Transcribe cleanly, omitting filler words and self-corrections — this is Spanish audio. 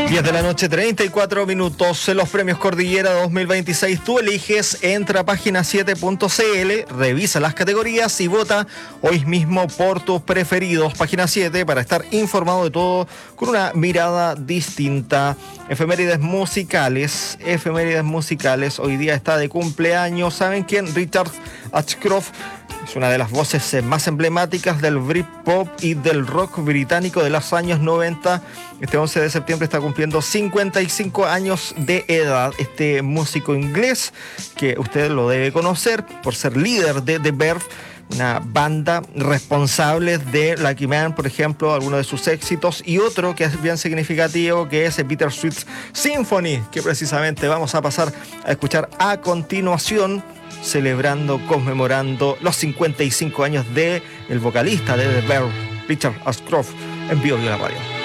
10 de la noche, 34 minutos. En los premios Cordillera 2026, tú eliges, entra a página7.cl, revisa las categorías y vota hoy mismo por tus preferidos. Página 7 para estar informado de todo con una mirada distinta. Efemérides musicales. Hoy día está de cumpleaños. ¿Saben quién? Richard Ashcroft. Es una de las voces más emblemáticas del Britpop y del rock británico de los años 90. Este 11 de septiembre está cumpliendo 55 años de edad. Este músico inglés, que usted lo debe conocer por ser líder de The Verve, una banda responsable de Lucky Man, por ejemplo, algunos de sus éxitos, y otro que es bien significativo, que es el Bittersweet Symphony, que precisamente vamos a pasar a escuchar a continuación, conmemorando los 55 años de el vocalista de The Verve, Richard Ashcroft, en Vivo de la Radio.